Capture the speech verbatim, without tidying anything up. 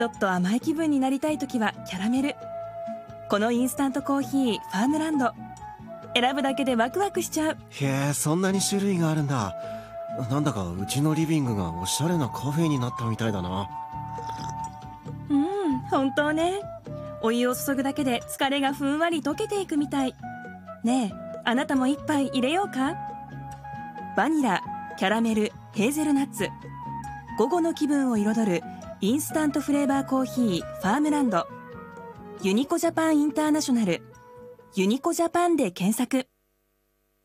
ちょっと甘い気分になりたいときはキャラメル。このインスタントコーヒーファームランド、選ぶだけでワクワクしちゃう。 へえ、そんなに種類があるんだ。なんだかうちのリビングがおしゃれなカフェになったみたいだな。 うん、本当ね。お湯を注ぐだけで疲れがふんわり溶けていくみたい。ねえ、あなたも一杯入れようか。バニラ、キャラメル、ヘーゼルナッツ、午後の気分を彩るインスタントフレーバーコーヒーファームランド。ユニコジャパンインターナショナル、ユニコジャパンで検索。